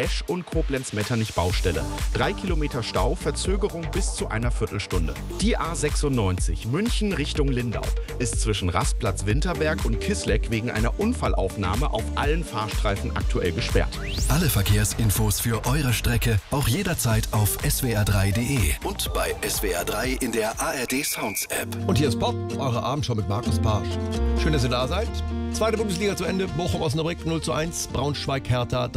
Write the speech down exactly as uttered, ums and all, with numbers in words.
Lesch und Koblenz-Metternich-Baustelle. Drei Kilometer Stau, Verzögerung bis zu einer Viertelstunde. Die A sechsundneunzig München Richtung Lindau ist zwischen Rastplatz Winterberg und Kisleck wegen einer Unfallaufnahme auf allen Fahrstreifen aktuell gesperrt. Alle Verkehrsinfos für eure Strecke auch jederzeit auf s w r drei punkt de und bei S W R drei in der A R D Sounds App. Und hier ist Pop, eure Abendschau mit Markus Pasch. Schön, dass ihr da seid. Zweite Bundesliga zu Ende. Bochum Osnabrück null zu eins, Braunschweig Hertha